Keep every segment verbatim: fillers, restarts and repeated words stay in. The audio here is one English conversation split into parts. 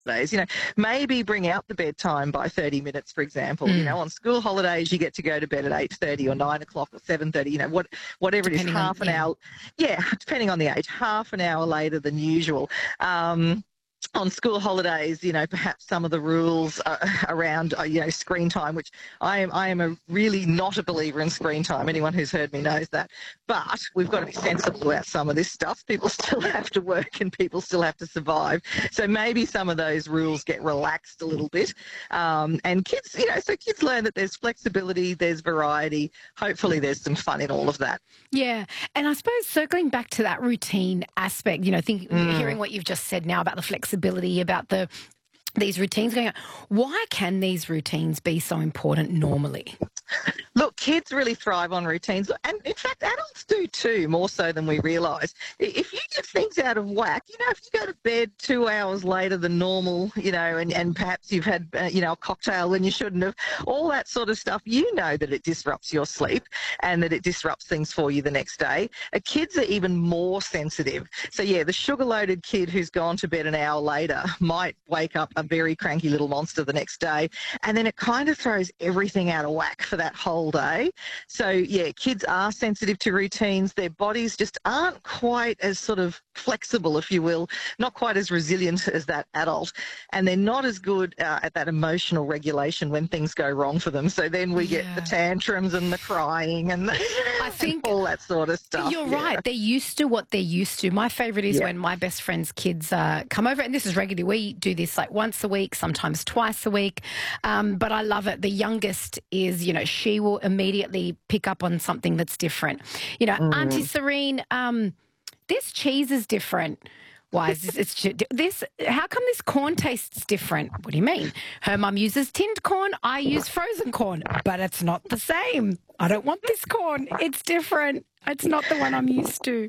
holidays, you know, maybe bring out the bedtime by thirty minutes, for example. You Mm. know, on school holidays, you get to go to bed at eight thirty or nine o'clock or seven thirty, you know, what, whatever it is, Depending on, half an yeah. hour. Yeah, depending on the age, half an hour later than usual. Um, on school holidays, you know, perhaps some of the rules uh, around, uh, you know, screen time, which I am, I am a really not a believer in screen time. Anyone who's heard me knows that. But we've got to be sensible about some of this stuff. People still have to work and people still have to survive. So maybe some of those rules get relaxed a little bit. Um, and kids, you know, so kids learn that there's flexibility, there's variety. Hopefully there's some fun in all of that. Yeah. And I suppose circling back to that routine aspect, you know, think, Mm. hearing what you've just said now about the flexibility, about the these routines going on, why can these routines be so important normally? Look, kids really thrive on routines, and in fact, adults do too, more so than we realise. If you get things out of whack, you know, if you go to bed two hours later than normal, you know, and, and perhaps you've had, uh, you know, a cocktail when you shouldn't have, all that sort of stuff, you know that it disrupts your sleep and that it disrupts things for you the next day. Uh, kids are even more sensitive. So, yeah, the sugar-loaded kid who's gone to bed an hour later might wake up a very cranky little monster the next day, and then it kind of throws everything out of whack for that whole day. So, yeah, kids are sensitive to routines. Their bodies just aren't quite as sort of flexible, if you will, not quite as resilient as that adult. And they're not as good uh, at that emotional regulation when things go wrong for them. So then we get Yeah. the tantrums and the crying and, the, I think and all that sort of stuff. You're yeah. right. They're used to what they're used to. My favourite is Yeah. when my best friend's kids uh, come over, and this is regularly. We do this like once a week, sometimes twice a week. Um, but I love it. The youngest is, you know, she will immediately pick up on something that's different. You know, Mm. Auntie Serene, um, this cheese is different. Why is this? It's ch- this. How come this corn tastes different? What do you mean? Her mum uses tinned corn. I use frozen corn, but it's not the same. I don't want this corn. It's different. It's not the one I'm used to.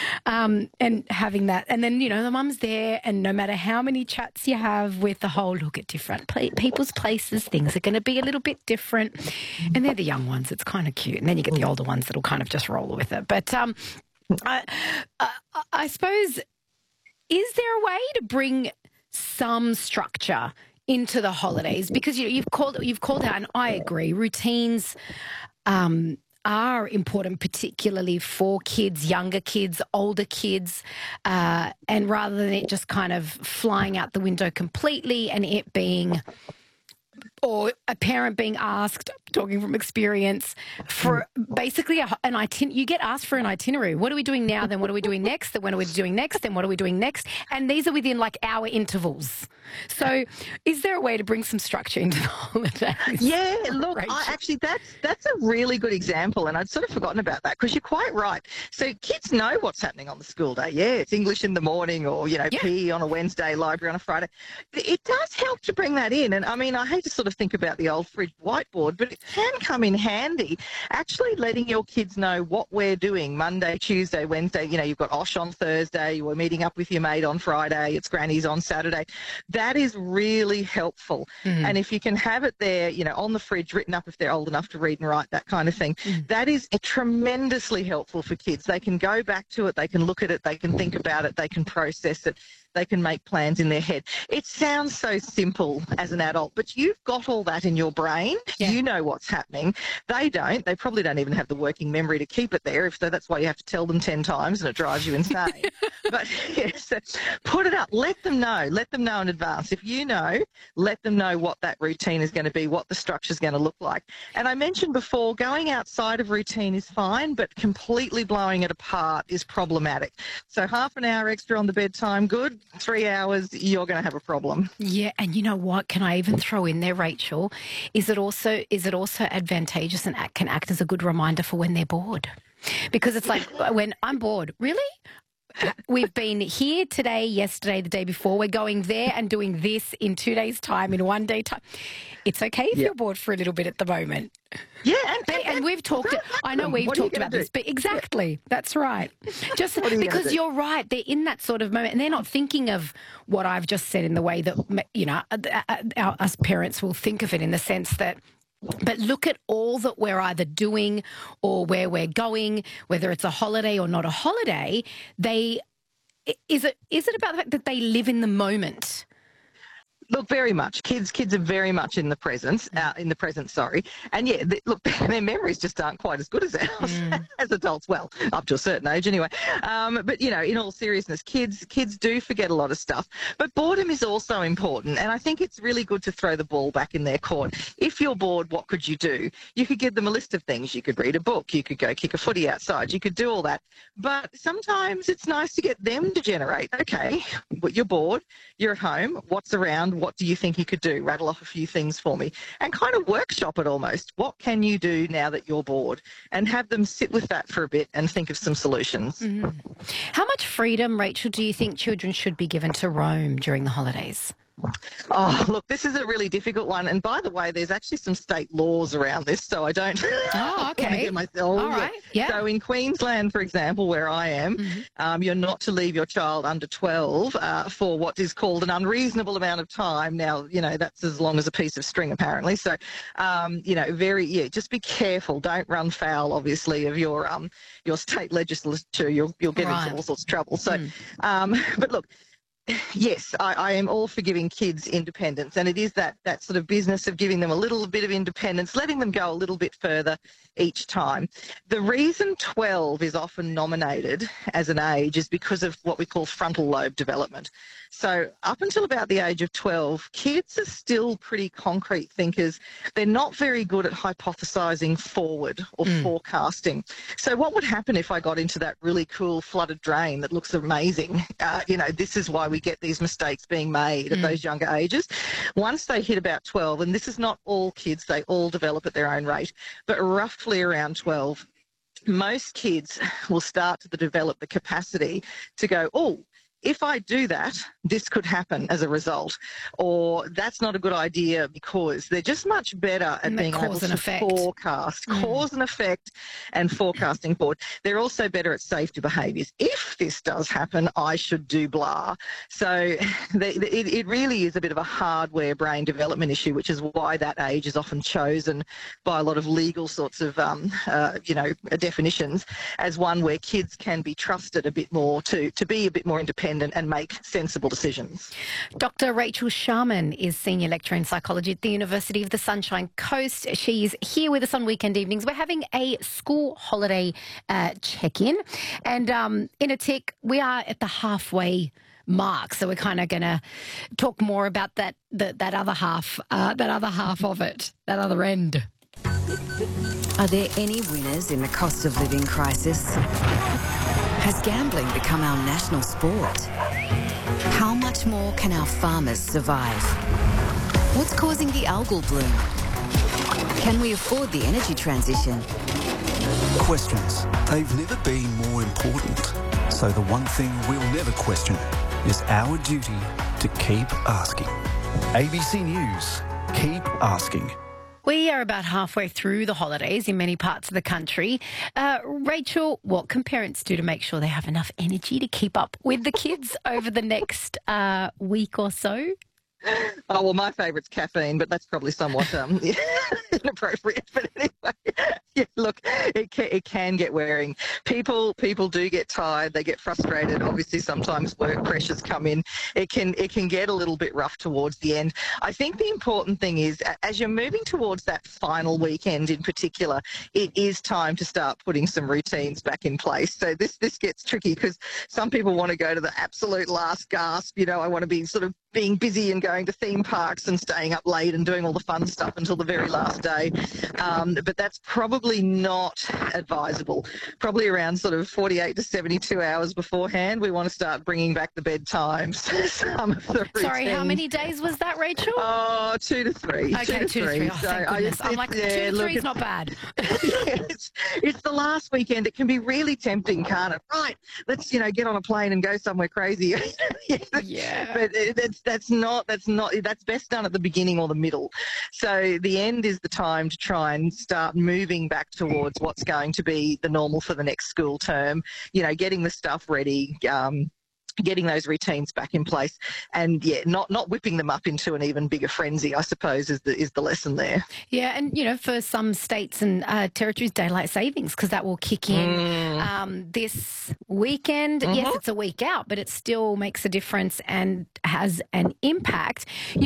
Um, and having that, and then you know the mum's there, and no matter how many chats you have with the whole look at different pla- people's places, things are going to be a little bit different. And they're the young ones. It's kind of cute, and then you get the older ones that'll kind of just roll with it. But um, I, I, I suppose. Is there a way to bring some structure into the holidays? Because you know, you've called you've called out, and I agree, routines um, are important, particularly for kids, younger kids, older kids, uh, and rather than it just kind of flying out the window completely and it being, or a parent being asked, talking from experience, for basically a, an itinerary. You get asked for an itinerary. What are we doing now? Then what are we doing next? Then what are we doing next? Then what are we doing next? And these are within like hour intervals. So is there a way to bring some structure into the holidays? Yeah, look, Rachel? I actually, that's that's a really good example, and I'd sort of forgotten about that because you're quite right. So kids know what's happening on the school day. Yeah, it's English in the morning, or you know, Yeah. P E on a Wednesday, library on a Friday. It does help to bring that in, and I mean, I hate to sort of think about the old fridge whiteboard, but it can come in handy. Actually, letting your kids know what we're doing Monday, Tuesday, Wednesday. You know, you've got Osh on Thursday. We're meeting up with your mate on Friday. It's Granny's on Saturday. That is really helpful. Mhm. And if you can have it there, you know, on the fridge, written up if they're old enough to read and write, that kind of thing, Mm. that is tremendously helpful for kids. They can go back to it, they can look at it, they can think about it, they can process it, they can make plans in their head. It sounds so simple as an adult, but you've got all that in your brain. Yeah. You know what's happening. They don't. They probably don't even have the working memory to keep it there. If so, that's why you have to tell them ten times and it drives you insane. But yes, put it up. Let them know. Let them know in advance. If you know, let them know what that routine is going to be, what the structure is going to look like. And I mentioned before, going outside of routine is fine, but completely blowing it apart is problematic. So half an hour extra on the bedtime, good. Three hours, you're going to have a problem. Yeah, and you know what? Can I even throw in there, Rachel? Is it also is it also advantageous and act, can act as a good reminder for when they're bored? Because it's like when I'm bored, really? We've been here today, yesterday, the day before. We're going there and doing this in two days' time, in one day time. It's okay if Yeah. you're bored for a little bit at the moment. Yeah, and, But, and we've talked, I know we've What are you talked gonna about do? this, but exactly, that's right. Just What are you gonna because do? you're right, they're in that sort of moment and they're not thinking of what I've just said in the way that, you know, our, us parents will think of it in the sense that, but look at all that we're either doing or where we're going, whether it's a holiday or not a holiday, they, is it, is it about the fact that they live in the moment? Look, very much. Kids, kids are very much in the present, uh, in the present. Sorry, and yeah, they, look, their memories just aren't quite as good as ours Mm. as adults. Well, up to a certain age, anyway. Um, but you know, in all seriousness, kids, kids do forget a lot of stuff. But boredom is also important, and I think it's really good to throw the ball back in their court. If you're bored, what could you do? You could give them a list of things. You could read a book. You could go kick a footy outside. You could do all that. But sometimes it's nice to get them to generate. Okay, but you're bored. You're at home. What's around? What do you think you could do? Rattle off a few things for me and kind of workshop it almost. What can you do now that you're bored? And have them sit with that for a bit and think of some solutions. Mm. How much freedom, Rachel, do you think children should be given to roam during the holidays? Oh, look, this is a really difficult one. And by the way, there's actually some state laws around this, so I don't Oh, okay. get myself. All right. Yeah. So in Queensland, for example, where I am, Mm-hmm. um, you're not to leave your child under twelve uh, for what is called an unreasonable amount of time. Now, you know, that's as long as a piece of string, apparently. So, um, you know, very, yeah, just be careful. Don't run foul, obviously, of your um, your state legislature. You'll, you'll get Right. into all sorts of trouble. So, Mm. um, but look, yes, I, I am all for giving kids independence, and it is that that sort of business of giving them a little bit of independence, letting them go a little bit further each time. The reason twelve is often nominated as an age is because of what we call frontal lobe development. So up until about the age of twelve, kids are still pretty concrete thinkers. They're not very good at hypothesising forward or Mm. forecasting. So what would happen if I got into that really cool flooded drain that looks amazing? Uh, you know, this is why we get these mistakes being made at Mm. those younger ages. Once they hit about twelve, and this is not all kids, they all develop at their own rate, but roughly around twelve, most kids will start to develop the capacity to go, oh, if I do that, this could happen as a result, or that's not a good idea because they're just much better at And that being able cause and to effect. forecast, Mm. cause and effect, and forecasting forward. They're also better at safety behaviours. If this does happen, I should do blah. So they, it, it really is a bit of a hardware brain development issue, which is why that age is often chosen by a lot of legal sorts of, um, uh, you know, definitions as one where kids can be trusted a bit more to, to be a bit more independent and make sensible decisions. Doctor Rachel Sharman is Senior Lecturer in Psychology at the University of the Sunshine Coast. She's here with us on weekend evenings. We're having a school holiday uh, check-in. And um, in a tick, we are at the halfway mark. So we're kind of going to talk more about that that, that other half, uh, that other half of it, that other end. Are there any winners in the cost of living crisis? Has gambling become our national sport? How much more can our farmers survive? What's causing the algal bloom? Can we afford the energy transition? Questions. They've never been more important. So the one thing we'll never question is our duty to keep asking. A B C News. Keep asking. We are about halfway through the holidays in many parts of the country. Uh, Rachel, what can parents do to make sure they have enough energy to keep up with the kids over the next uh, week or so? Oh, well, my favourite's caffeine, but that's probably somewhat um, inappropriate. But anyway, yeah, look, it can, it can get wearing. People people do get tired. They get frustrated. Obviously, sometimes work pressures come in. It can it can get a little bit rough towards the end. I think the important thing is, as you're moving towards that final weekend in particular, it is time to start putting some routines back in place. So this, this gets tricky because some people want to go to the absolute last gasp. You know, I want to be sort of being busy and going to theme parks and staying up late and doing all the fun stuff until the very last day. Um, but that's probably not advisable. Probably around sort of forty-eight to seventy-two hours beforehand, we want to start bringing back the bedtimes. Some of the Sorry, how routines. many days was that, Rachel? Oh, two to three. Okay, two to three. Oh, So thank I goodness. just- I'm like, two yeah, to look, three is it's- not bad. it's, it's the last weekend. It can be really tempting, can't it? Right, let's, you know, get on a plane and go somewhere crazy. Yeah. But it- that's that's not that's not that's best done at the beginning or the middle. So the end is the time to try and start moving back towards what's going to be the normal for the next school term. You know, getting the stuff ready. Um, getting those routines back in place and yeah not not whipping them up into an even bigger frenzy, I suppose, is the is the lesson there. Yeah, and, you know, for some states and uh, territories, daylight savings, because that will kick in Mm. um, this weekend. Yes, Mhm. it's a week out, but it still makes a difference and has an impact. You